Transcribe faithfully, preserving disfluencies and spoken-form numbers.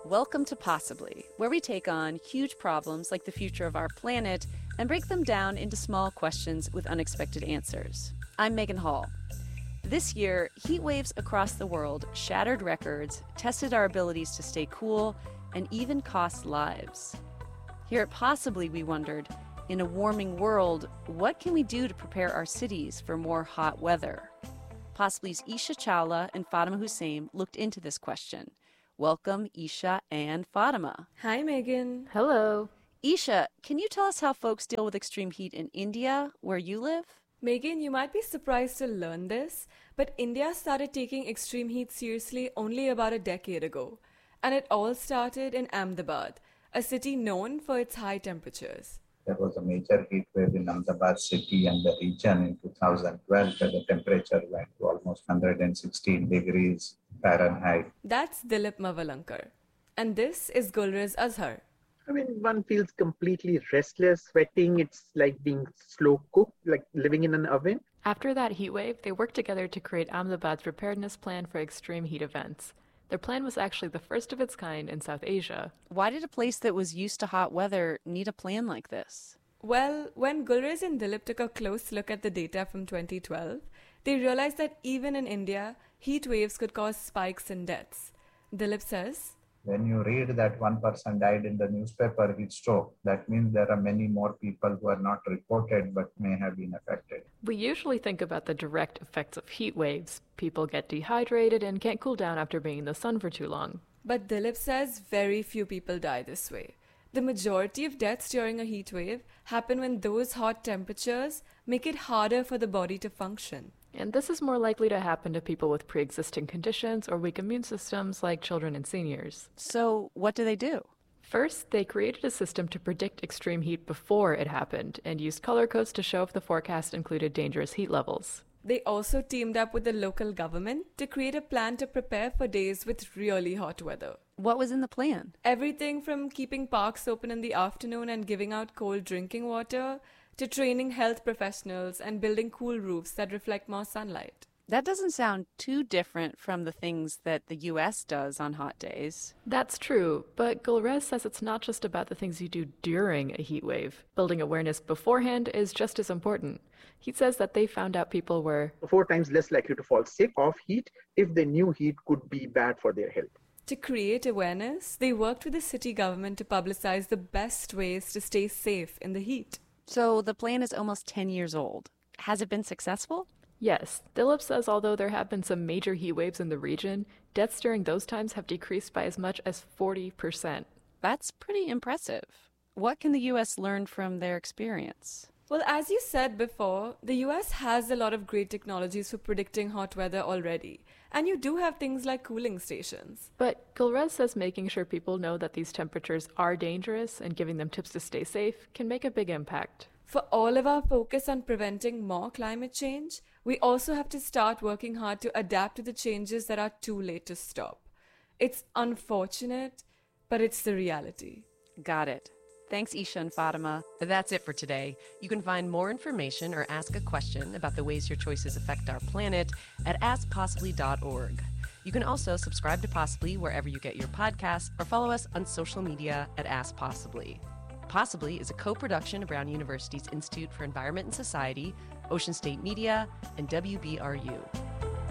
Welcome to Possibly, where we take on huge problems like the future of our planet and break them down into small questions with unexpected answers. I'm Megan Hall. This year, heat waves across the world shattered records, tested our abilities to stay cool, and even cost lives. Here at Possibly, we wondered, in a warming world, what can we do to prepare our cities for more hot weather? Possibly's Isha Chawla and Fatima Hussein looked into this question. Welcome, Isha and Fatima. Hi, Megan. Hello. Isha, can you tell us how folks deal with extreme heat in India, where you live? Megan, you might be surprised to learn this, but India started taking extreme heat seriously only about a decade ago. And it all started in Ahmedabad, a city known for its high temperatures. There was a major heat wave in Ahmedabad city and the region in two thousand twelve where the temperature went to almost one hundred sixteen degrees Fahrenheit. That's Dilip Mavalankar. And this is Gulriz Azhar. I mean, one feels completely restless, sweating. It's like being slow cooked, like living in an oven. After that heat wave, they worked together to create Ahmedabad's preparedness plan for extreme heat events. Their plan was actually the first of its kind in South Asia. Why did a place that was used to hot weather need a plan like this? Well, when Gulriz and Dilip took a close look at the data from twenty twelve, they realized that even in India, heat waves could cause spikes in deaths. Dilip says, when you read that one person died in the newspaper with stroke, that means there are many more people who are not reported but may have been affected. We usually think about the direct effects of heat waves. People get dehydrated and can't cool down after being in the sun for too long. But Dilip says very few people die this way. The majority of deaths during a heat wave happen when those hot temperatures make it harder for the body to function. And this is more likely to happen to people with pre-existing conditions or weak immune systems like children and seniors. So what do they do? First, they created a system to predict extreme heat before it happened and used color codes to show if the forecast included dangerous heat levels. They also teamed up with the local government to create a plan to prepare for days with really hot weather. What was in the plan? Everything from keeping parks open in the afternoon and giving out cold drinking water to training health professionals and building cool roofs that reflect more sunlight. That doesn't sound too different from the things that the U S does on hot days. That's true, but Gulriz says it's not just about the things you do during a heat wave. Building awareness beforehand is just as important. He says that they found out people were four times less likely to fall sick of heat if they knew heat could be bad for their health. To create awareness, they worked with the city government to publicize the best ways to stay safe in the heat. So the plan is almost ten years old. Has it been successful? Yes. Dilip says although there have been some major heat waves in the region, deaths during those times have decreased by as much as forty percent. That's pretty impressive. What can the U S learn from their experience? Well, as you said before, the U S has a lot of great technologies for predicting hot weather already. And you do have things like cooling stations. But Gulriz says making sure people know that these temperatures are dangerous and giving them tips to stay safe can make a big impact. For all of our focus on preventing more climate change, we also have to start working hard to adapt to the changes that are too late to stop. It's unfortunate, but it's the reality. Got it. Thanks, Isha and Fatima. That's it for today. You can find more information or ask a question about the ways your choices affect our planet at ask possibly dot org. You can also subscribe to Possibly wherever you get your podcasts or follow us on social media at Ask Possibly. Possibly is a co-production of Brown University's Institute for Environment and Society, Ocean State Media, and W B R U.